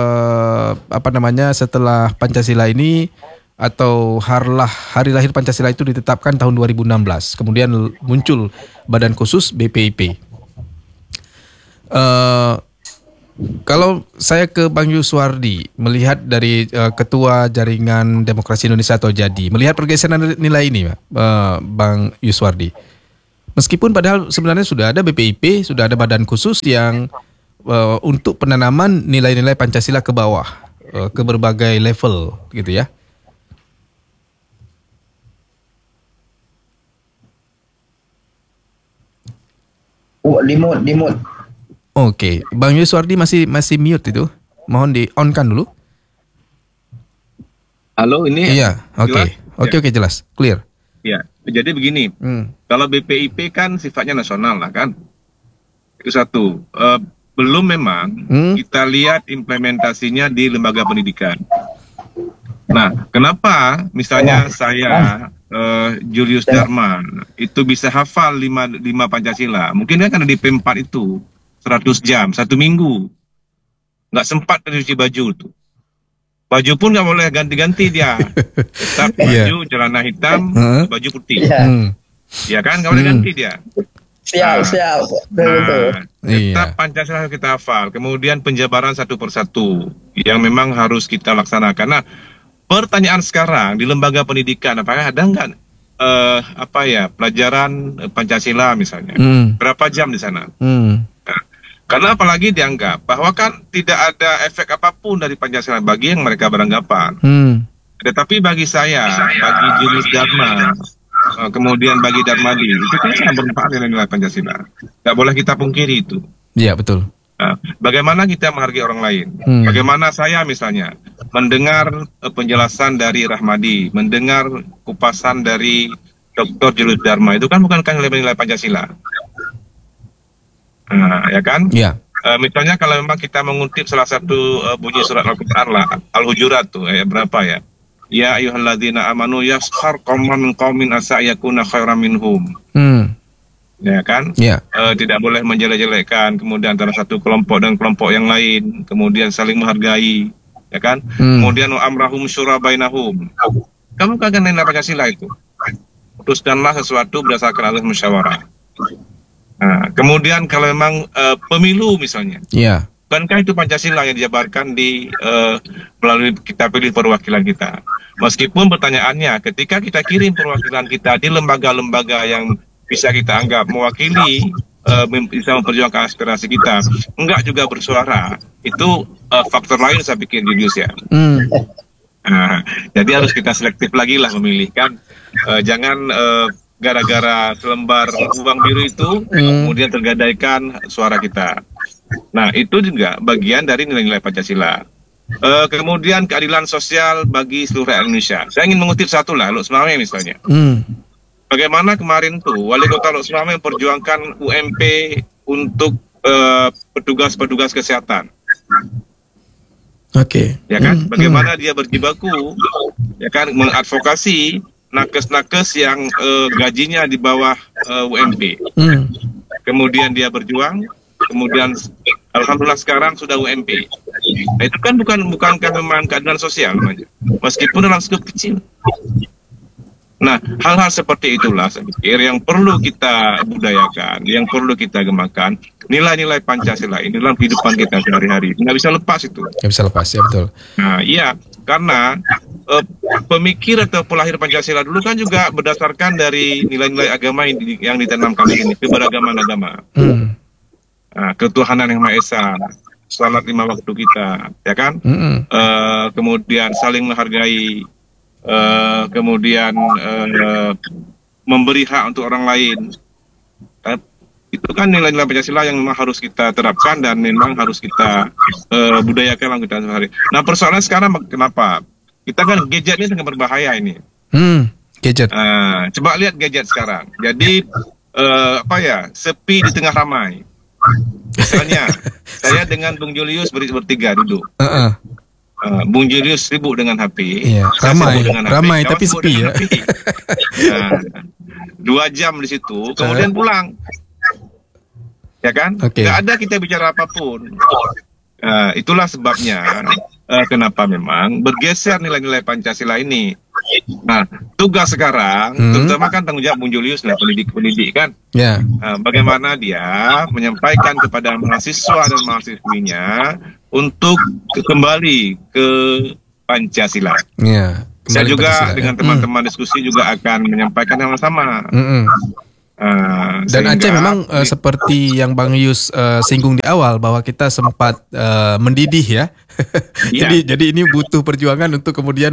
setelah Pancasila ini, atau hari lahir Pancasila itu ditetapkan tahun 2016. Kemudian muncul badan khusus BPIP. Kalau saya ke Bang Yuswardi, melihat dari Ketua Jaringan Demokrasi Indonesia atau JADI, melihat pergeseran nilai ini, Bang Yuswardi. Meskipun padahal sebenarnya sudah ada BPIP, sudah ada badan khusus yang untuk penanaman nilai-nilai Pancasila ke bawah, ke berbagai level, gitu ya. Di mute. Oke, Bang Yuswardi masih mute itu. Mohon di on-kan dulu. Halo, ini Iya, oke, jelas, clear. Ya, jadi begini, kalau BPIP kan sifatnya nasional lah kan, itu satu. Belum memang kita lihat implementasinya di lembaga pendidikan. Nah, kenapa misalnya saya Julius Dharma itu bisa hafal 5 Pancasila? Mungkin dia kan di P4 itu 100 jam, 1 minggu. Nggak sempat cuci baju tuh. Baju pun nggak boleh ganti-ganti dia. Tetap baju celana hitam, baju putih. Ya kan, nggak boleh ganti dia. Siap. Tetap Pancasila harus kita hafal. Kemudian penjabaran satu persatu yang memang harus kita laksanakan. Nah, pertanyaan sekarang di lembaga pendidikan, apakah ada nggak pelajaran Pancasila misalnya? Berapa jam di sana? Karena apalagi dianggap bahwa kan tidak ada efek apapun dari Pancasila bagi yang mereka beranggapan. Tetapi bagi saya, bagi Julius Dharma, kemudian bagi Darmadi, itu kan sangat bermanfaat nilai Pancasila. Nggak boleh kita pungkiri itu. Iya, betul. Nah, bagaimana kita menghargai orang lain? Bagaimana saya misalnya mendengar penjelasan dari Rahmadi, mendengar kupasan dari Dr. Julius Dharma, itu kan bukan nilai-nilai Pancasila. Ya kan? Iya. Misalnya kalau memang kita mengutip salah satu bunyi surat Al-Quran lah, Al-Hujurat tuh, ayat berapa ya? Ya ayyuhalladzina amanu yaskhar qauman min qaumin asa yakuna khairan minhum. Ya kan? Iya. Tidak boleh menjelek-jelekkan kemudian antara satu kelompok dan kelompok yang lain, kemudian saling menghargai, ya kan? Kemudian amrahum syura bainahum. Kamu kagak nilai Pancasila itu. Putuskanlah sesuatu berdasarkan azas musyawarah. Nah, kemudian kalau memang pemilu misalnya, bukankah itu Pancasila yang dijabarkan di melalui kita pilih perwakilan kita? Meskipun pertanyaannya, ketika kita kirim perwakilan kita di lembaga-lembaga yang bisa kita anggap mewakili, bisa memperjuangkan aspirasi kita, enggak juga bersuara, itu faktor lain saya pikir Julius ya. Nah, jadi harus kita selektif lagi lah memilih kan, jangan gara-gara selembar uang biru itu kemudian tergadaikan suara kita. Nah, itu juga bagian dari nilai-nilai Pancasila. Kemudian keadilan sosial bagi seluruh rakyat Indonesia. Saya ingin mengutip satu lah, Lok Semame misalnya. Bagaimana kemarin tuh Wali Kota Lok Semame memperjuangkan UMP untuk petugas-petugas kesehatan. Ya kan? Bagaimana dia berjibaku, ya kan, mengadvokasi nakes-nakes yang gajinya di bawah UMP. Kemudian dia berjuang, kemudian alhamdulillah sekarang sudah UMP. Nah, itu kan bukankah memang keadilan sosial namanya, meskipun dalam skop kecil. Nah, hal-hal seperti itulah saya pikir yang perlu kita budayakan, yang perlu kita gemakan. Nilai-nilai Pancasila ini dalam kehidupan kita sehari-hari. Nggak bisa lepas itu. Nggak bisa lepas, ya betul. Nah, iya, karena pemikir atau pelahir Pancasila dulu kan juga berdasarkan dari nilai-nilai agama yang ditanamkan di sini, keberagaman agama. Nah, ketuhanan yang Maha Esa, salat 5 waktu kita, ya kan? Kemudian saling menghargai, kemudian memberi hak untuk orang lain. Itu kan nilai-nilai Pancasila yang memang harus kita terapkan dan memang harus kita budayakan dalam kita sehari. Nah, persoalan sekarang kenapa? Kita kan gadget ini sangat berbahaya ini. Gadget. Coba lihat gadget sekarang. Jadi sepi di tengah ramai. Misalnya saya dengan Bung Julius bertiga duduk. Bung Julius sibuk dengan HP. Iya, ramai tapi sepi ya. 2 jam di situ, kemudian pulang. Ya kan? Nggak ada kita bicara apapun. Itulah sebabnya kenapa memang bergeser nilai-nilai Pancasila ini. Nah, tugas sekarang, terutama kan tanggung jawab Bung Julius lah, pendidik kan. Ya. Bagaimana dia menyampaikan kepada mahasiswa dan mahasiswinya untuk kembali ke Pancasila. Ya. Saya juga Pancasila, dengan teman-teman diskusi juga akan menyampaikan hal yang sama. Dan Aceh memang seperti yang Bang Yus singgung di awal bahwa kita sempat mendidih ya. Jadi ini butuh perjuangan untuk kemudian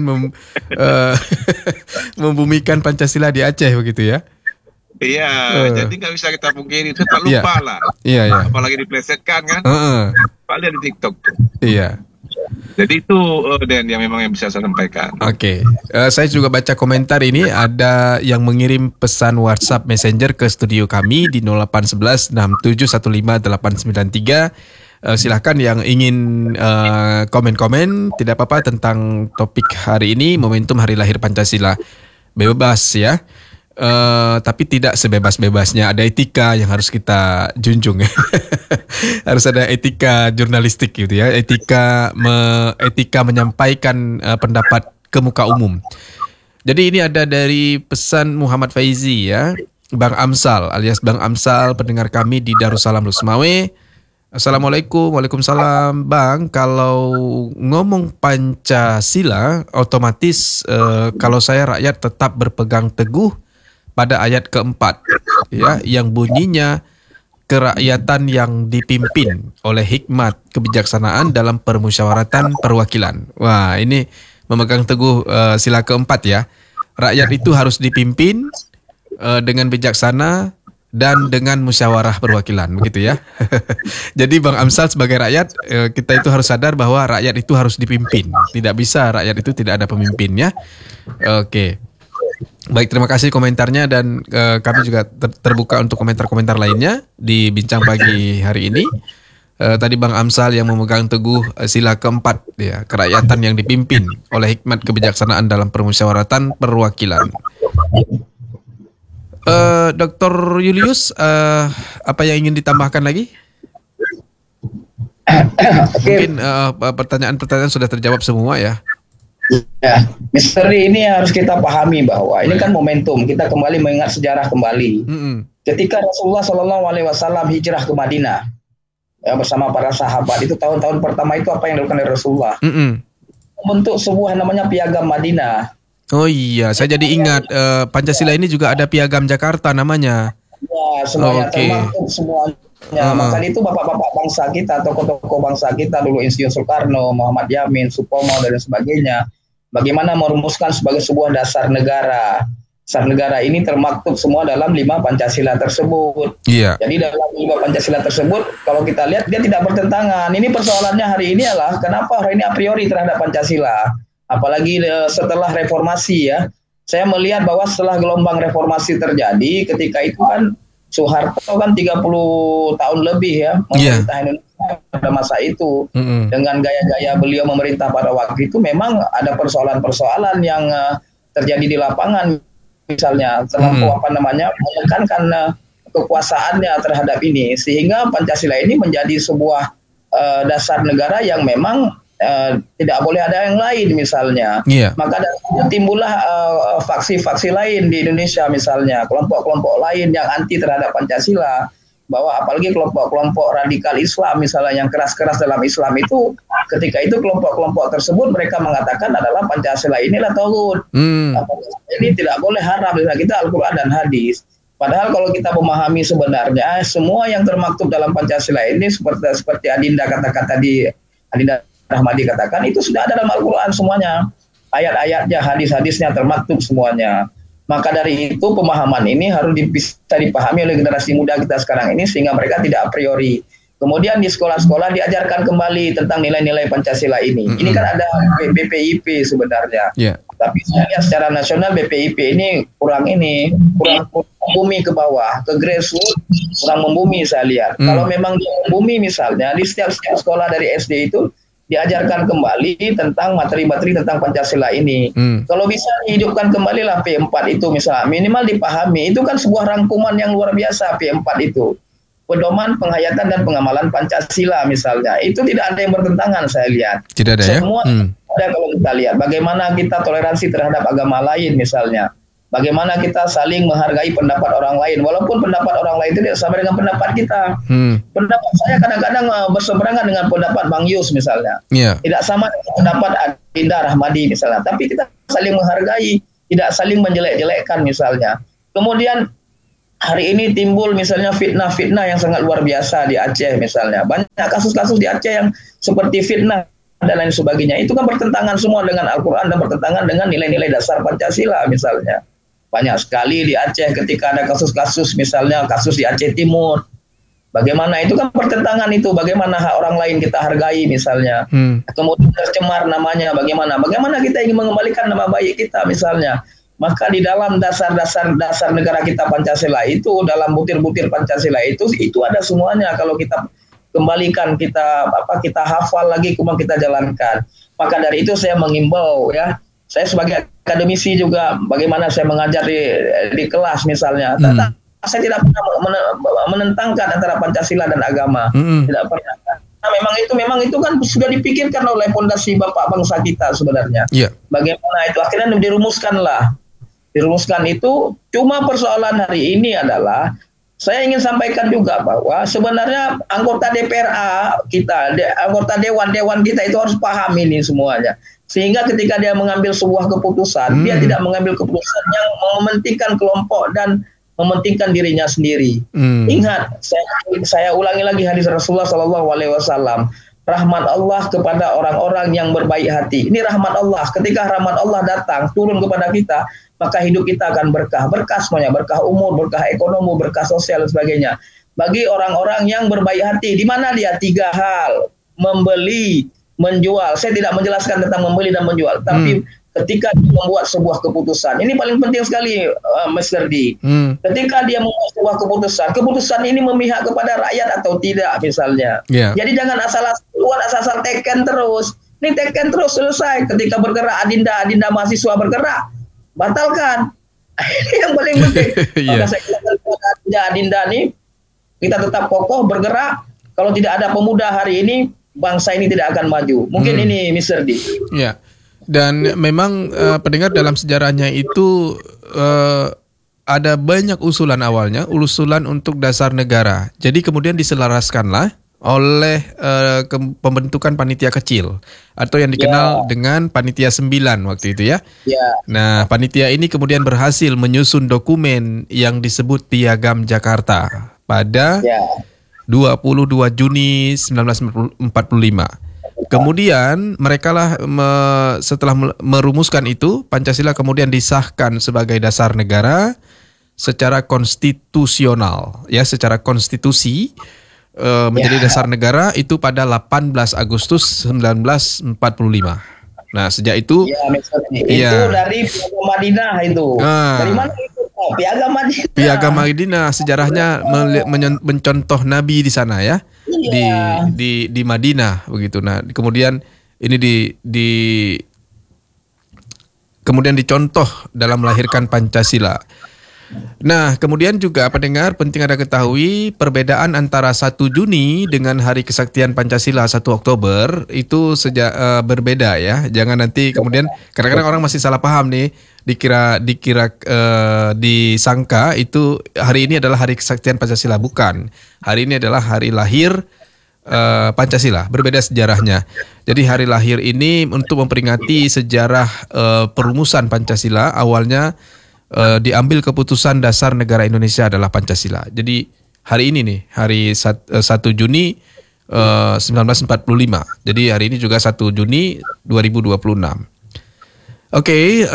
membumikan Pancasila di Aceh begitu ya. Iya, jadi nggak bisa kita pungkiri, itu tak lupa lah. Iya. Apalagi diplesetkan kan. Paling di TikTok. Iya. Jadi itu Dan yang memang yang bisa saya sampaikan. Oke. Saya juga baca komentar ini, ada yang mengirim pesan WhatsApp Messenger ke studio kami di 0811 6715 893. Silahkan yang ingin komen-komen tidak apa-apa tentang topik hari ini, momentum Hari Lahir Pancasila. Bebas ya. Tapi tidak sebebas-bebasnya, ada etika yang harus kita junjung. Harus ada etika jurnalistik gitu ya, etika menyampaikan pendapat ke muka umum. Jadi ini ada dari pesan Muhammad Faizi ya, Bang Amsal alias Bang Amsal, pendengar kami di Darussalam Lusmawe. Assalamualaikum. Waalaikumsalam. Bang, kalau ngomong Pancasila otomatis kalau saya rakyat tetap berpegang teguh pada ayat keempat ya, yang bunyinya kerakyatan yang dipimpin oleh hikmat kebijaksanaan dalam permusyawaratan perwakilan. Wah, ini memegang teguh sila keempat ya. Rakyat itu harus dipimpin dengan bijaksana dan dengan musyawarah perwakilan, begitu ya. Jadi Bang Amsal sebagai rakyat, kita itu harus sadar bahwa rakyat itu harus dipimpin. Tidak bisa rakyat itu tidak ada pemimpinnya. Oke. Baik, terima kasih komentarnya, dan kami juga terbuka untuk komentar-komentar lainnya di Bincang Pagi hari ini. Tadi Bang Amsal yang memegang teguh sila keempat ya, kerakyatan yang dipimpin oleh hikmat kebijaksanaan dalam permusyawaratan perwakilan. Dr. Julius, apa yang ingin ditambahkan lagi? Mungkin pertanyaan-pertanyaan sudah terjawab semua ya. Ya, misteri ini harus kita pahami bahwa ini kan momentum, kita kembali mengingat sejarah kembali. Ketika Rasulullah SAW hijrah ke Madinah ya, bersama para sahabat, itu tahun-tahun pertama itu apa yang dilakukan oleh Rasulullah? Membentuk sebuah namanya Piagam Madinah. Oh iya, saya jadi ingat Pancasila ini juga ada Piagam Jakarta namanya. Ya, semuanya termasuk semuanya. Maka itu bapak-bapak bangsa kita, tokoh-tokoh bangsa kita dulu, Insinyur Soekarno, Muhammad Yamin, Supomo dan sebagainya, bagaimana merumuskan sebagai sebuah dasar negara. Dasar negara ini termaktub semua dalam 5 Pancasila tersebut. Iya. Jadi dalam 5 Pancasila tersebut, kalau kita lihat dia tidak bertentangan. Ini persoalannya hari ini adalah kenapa hari ini a priori terhadap Pancasila. Apalagi setelah reformasi ya. Saya melihat bahwa setelah gelombang reformasi terjadi, ketika itu kan Soeharto kan 30 tahun lebih ya memerintah Indonesia pada masa itu. Dengan gaya-gaya beliau memerintah pada waktu itu, memang ada persoalan-persoalan yang terjadi di lapangan, misalnya terlampau menekankan kekuasaannya terhadap ini, sehingga Pancasila ini menjadi sebuah dasar negara yang memang tidak boleh ada yang lain misalnya. Maka dari itu timbullah faksi-faksi lain di Indonesia, misalnya kelompok-kelompok lain yang anti terhadap Pancasila, bahwa apalagi kelompok-kelompok radikal Islam misalnya yang keras-keras dalam Islam itu, ketika itu kelompok-kelompok tersebut mereka mengatakan adalah Pancasila inilah tauhid. Ini tidak boleh, haram, kita Al-Quran dan hadis. Padahal kalau kita memahami sebenarnya semua yang termaktub dalam Pancasila ini seperti Adinda kata-kata di Adinda Rahmadi katakan, itu sudah ada dalam Al-Quran semuanya. Ayat-ayatnya, hadis-hadisnya termaktub semuanya. Maka dari itu pemahaman ini harus bisa dipahami oleh generasi muda kita sekarang ini, sehingga mereka tidak a priori. Kemudian di sekolah-sekolah diajarkan kembali tentang nilai-nilai Pancasila ini. Ini kan ada BPIP sebenarnya. Tapi saya lihat secara nasional BPIP ini kurang membumi ke bawah, ke grassroots, kurang membumi saya lihat. Kalau memang dia membumi misalnya, di setiap sekolah dari SD itu diajarkan kembali tentang materi-materi tentang Pancasila ini. Kalau bisa dihidupkan kembali lah P4 itu misalnya, minimal dipahami. Itu kan sebuah rangkuman yang luar biasa P4 itu. Pedoman penghayatan dan pengamalan Pancasila misalnya. Itu tidak ada yang bertentangan saya lihat. Tidak ada semua, ya? ada kalau kita lihat bagaimana kita toleransi terhadap agama lain misalnya. Bagaimana kita saling menghargai pendapat orang lain, walaupun pendapat orang lain itu tidak sama dengan pendapat kita. Pendapat saya kadang-kadang berseberangan dengan pendapat Bang Yus misalnya. Tidak sama dengan pendapat Adinda Rahmadi misalnya. Tapi kita saling menghargai, tidak saling menjelek-jelekkan misalnya. Kemudian hari ini timbul misalnya fitnah-fitnah yang sangat luar biasa di Aceh misalnya. Banyak kasus-kasus di Aceh yang seperti fitnah dan lain sebagainya. Itu kan bertentangan semua dengan Al-Quran dan bertentangan dengan nilai-nilai dasar Pancasila misalnya. Banyak sekali di Aceh ketika ada kasus-kasus misalnya kasus di Aceh Timur. Bagaimana itu kan pertentangan itu, bagaimana hak orang lain kita hargai misalnya. Kemudian tercemar namanya bagaimana kita ingin mengembalikan nama baik kita misalnya. Maka di dalam dasar negara kita Pancasila itu, dalam butir-butir Pancasila itu ada semuanya. Kalau kita kembalikan, kita hafal lagi, kemudian kita jalankan. Maka dari itu saya mengimbau ya, saya sebagai akademisi juga bagaimana saya mengajar di kelas misalnya. Saya tidak pernah menentangkan antara Pancasila dan agama. Tidak pernah. Nah, memang itu kan sudah dipikirkan oleh fondasi Bapak bangsa kita sebenarnya. Bagaimana itu akhirnya dirumuskan itu. Cuma persoalan hari ini adalah saya ingin sampaikan juga bahwa sebenarnya anggota DPRA kita, anggota dewan kita itu harus paham ini semuanya. Sehingga ketika dia mengambil sebuah keputusan, dia tidak mengambil keputusan yang mementingkan kelompok dan mementingkan dirinya sendiri. Ingat, saya ulangi lagi hadis Rasulullah SAW. Rahmat Allah kepada orang-orang yang berbaik hati. Ini rahmat Allah. Ketika rahmat Allah datang, turun kepada kita, maka hidup kita akan berkah. Berkah semuanya, berkah umur, berkah ekonomi, berkah sosial dan sebagainya. Bagi orang-orang yang berbaik hati, di mana dia? 3 hal. Membeli, menjual. Saya tidak menjelaskan tentang membeli dan menjual, tapi ketika dia membuat sebuah keputusan, ini paling penting sekali, Mas Ferdi. Ketika dia membuat sebuah keputusan ini memihak kepada rakyat atau tidak misalnya. Jadi jangan asal-asal teken terus. Ini teken terus selesai. Ketika bergerak Adinda mahasiswa bergerak, batalkan. Ini yang paling penting. Maka saya katakan kepada Adinda nih, kita tetap kokoh bergerak. Kalau tidak ada pemuda hari ini, bangsa ini tidak akan maju. Mungkin ini Mr. D. Dan memang pendengar, dalam sejarahnya itu ada banyak usulan awalnya, usulan untuk dasar negara. Jadi kemudian diselaraskanlah oleh pembentukan panitia kecil atau yang dikenal dengan panitia 9 waktu itu ya. Nah, panitia ini kemudian berhasil menyusun dokumen yang disebut Piagam Jakarta pada 22 Juni 1945. Kemudian mereka lah setelah merumuskan itu, Pancasila kemudian disahkan sebagai dasar negara secara konstitusional, ya, secara konstitusi menjadi dasar negara itu pada 18 Agustus 1945. Nah, sejak itu itu dari Piagam Madinah itu. Dari mana itu? Piagam Madinah. Piagam Madinah sejarahnya mencontoh Nabi di sana ya. Di Madinah begitu. Nah, kemudian ini kemudian dicontoh dalam melahirkan Pancasila. Nah, kemudian juga pendengar penting Anda ketahui perbedaan antara 1 Juni dengan Hari Kesaktian Pancasila 1 Oktober itu berbeda ya. Jangan nanti kemudian kadang-kadang orang masih salah paham nih, disangka itu hari ini adalah Hari Kesaktian Pancasila. Bukan. Hari ini adalah hari lahir Pancasila, berbeda sejarahnya. Jadi hari lahir ini untuk memperingati sejarah perumusan Pancasila. Awalnya diambil keputusan dasar negara Indonesia adalah Pancasila. Jadi hari ini nih, hari 1 Juni 1945. Jadi hari ini juga 1 Juni 2026. Oke,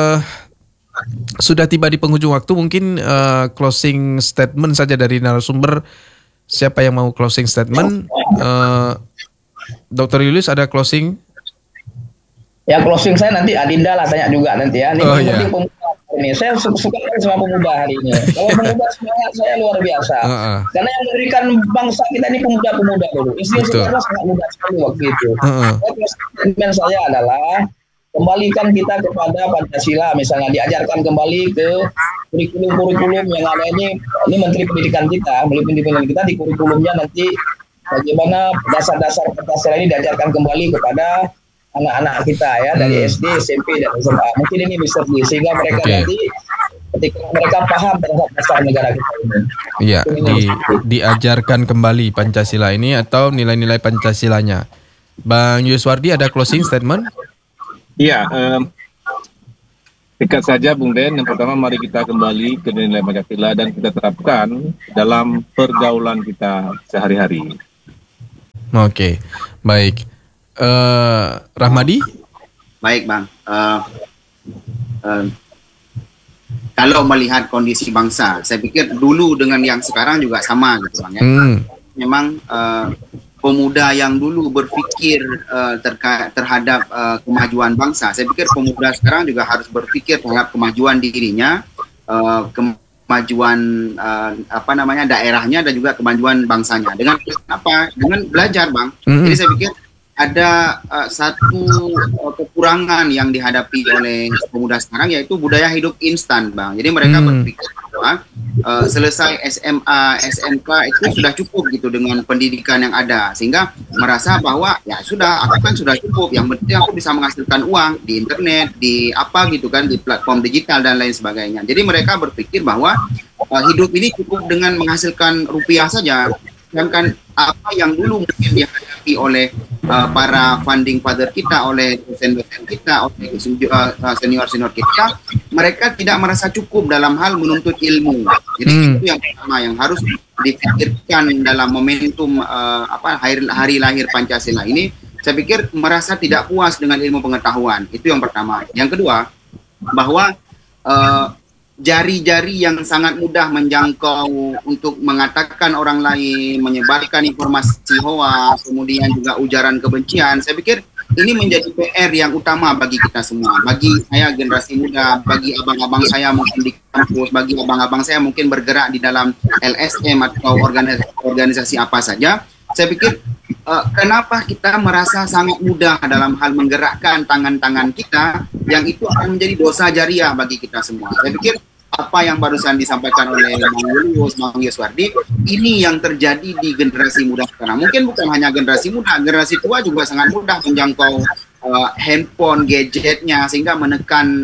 sudah tiba di penghujung waktu. Mungkin closing statement saja dari narasumber. Siapa yang mau closing statement? Dr. Julius ada closing? Ya, closing saya nanti Adinda lah tanya juga nanti ya. Ini pemuda ini. Saya suka sama pemuda hari ini. Kalau pemuda semangat saya luar biasa. Karena yang memberikan bangsa kita ini pemuda-pemuda dulu. Istri saya sangat muda sekali waktu itu. Statement saya adalah kembalikan kita kepada Pancasila, misalnya diajarkan kembali ke kurikulum yang ada ini Menteri Pendidikan kita, di kurikulumnya nanti bagaimana dasar-dasar Pancasila ini diajarkan kembali kepada anak-anak kita ya dari SD, SMP dan SMA. Mungkin ini Mr. D, sehingga mereka nanti ketika mereka paham terhadap dasar negara kita ini. Iya, diajarkan kembali Pancasila ini atau nilai-nilai Pancasilanya. Bang Yuswardi, ada closing statement? Iya, singkat saja Bung Den. Yang pertama, mari kita kembali ke nilai Pancasila dan kita terapkan dalam pergaulan kita sehari-hari. Oke, baik. Rahmadi? Baik Bang. Kalau melihat kondisi bangsa, saya pikir dulu dengan yang sekarang juga sama gitu Bang ya. Memang pemuda yang dulu berpikir terhadap kemajuan bangsa, saya pikir pemuda sekarang juga harus berpikir terhadap kemajuan dirinya, kemajuan daerahnya dan juga kemajuan bangsanya. Dengan apa? Dengan belajar Bang. Jadi saya pikir ada satu kekurangan yang dihadapi oleh pemuda sekarang, yaitu budaya hidup instan Bang. Jadi mereka berpikir bahwa selesai SMA, SMK itu sudah cukup gitu dengan pendidikan yang ada, sehingga merasa bahwa ya sudah, aku kan sudah cukup, yang penting aku bisa menghasilkan uang di internet, di apa gitu kan, di platform digital dan lain sebagainya. Jadi mereka berpikir bahwa hidup ini cukup dengan menghasilkan rupiah saja. Sedangkan apa yang dulu mungkin dihadapi oleh para funding father kita, oleh dosen-dosen kita, oleh senior-senior kita, mereka tidak merasa cukup dalam hal menuntut ilmu. Jadi itu yang pertama yang harus dipikirkan dalam momentum hari lahir Pancasila ini. Saya pikir merasa tidak puas dengan ilmu pengetahuan. Itu yang pertama. Yang kedua, bahwa jari-jari yang sangat mudah menjangkau untuk mengatakan orang lain, menyebarkan informasi hoax, kemudian juga ujaran kebencian. Saya pikir ini menjadi PR yang utama bagi kita semua. Bagi saya generasi muda, bagi abang-abang saya mungkin di kampus, bagi abang-abang saya mungkin bergerak di dalam LSM atau organisasi apa saja. Saya pikir kenapa kita merasa sangat mudah dalam hal menggerakkan tangan-tangan kita, yang itu akan menjadi dosa jariah bagi kita semua. Saya pikir apa yang barusan disampaikan oleh Bang Julius, Bang Yuswardi, ini yang terjadi di generasi muda sekarang. Mungkin bukan hanya generasi muda, generasi tua juga sangat mudah menjangkau handphone, gadgetnya, sehingga menekan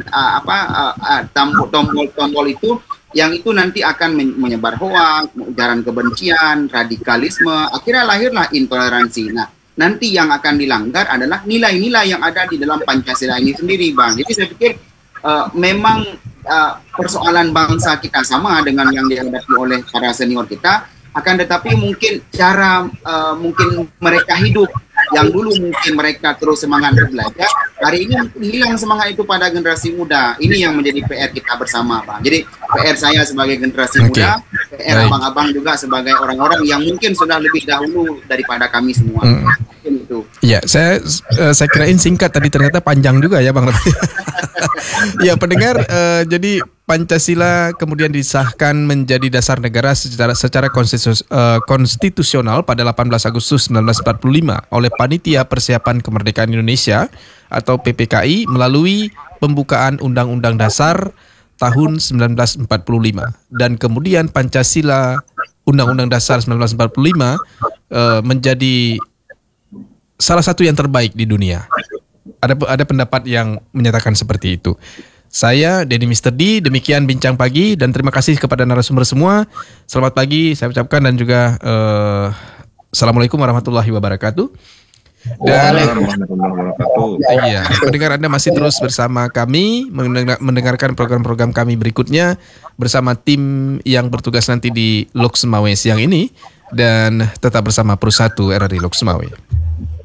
tombol-tombol itu, yang itu nanti akan menyebar hoax, ujaran kebencian, radikalisme, akhirnya lahirlah intoleransi. Nah, nanti yang akan dilanggar adalah nilai-nilai yang ada di dalam Pancasila ini sendiri, Bang. Jadi saya pikir memang persoalan bangsa kita sama dengan yang dihadapi oleh para senior kita, akan tetapi mungkin cara mungkin mereka hidup yang dulu mungkin mereka terus semangat belajar, hari ini mungkin hilang semangat itu pada generasi muda. Ini yang menjadi PR kita bersama, Bang. Jadi PR saya sebagai generasi muda, PR abang-abang juga sebagai orang-orang yang mungkin sudah lebih dahulu daripada kami semua. Itu. Ya, saya kirain singkat, tadi ternyata panjang juga ya Bang. Ya pendengar, jadi Pancasila kemudian disahkan menjadi dasar negara secara konstitusional pada 18 Agustus 1945 oleh Panitia Persiapan Kemerdekaan Indonesia atau PPKI melalui pembukaan Undang-Undang Dasar tahun 1945, dan kemudian Pancasila Undang-Undang Dasar 1945 menjadi salah satu yang terbaik di dunia. Ada pendapat yang menyatakan seperti itu. Saya Denny Mr. D, demikian bincang pagi, dan terima kasih kepada narasumber semua. Selamat pagi saya ucapkan, dan juga Assalamualaikum warahmatullahi wabarakatuh. Dan iya, pendengar Anda masih terus bersama kami mendengarkan program-program kami berikutnya bersama tim yang bertugas nanti di Lok Sumawe siang ini, dan tetap bersama Pro 1 RRI Lok Sumawe.